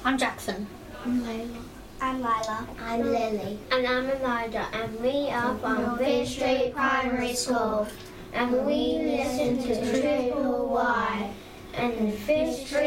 I'm Jackson. I'm Layla. I'm Lila. I'm Lily. And I'm Elijah, and we are from Fish Street Primary School. And we listen to Triple Y and Fish Street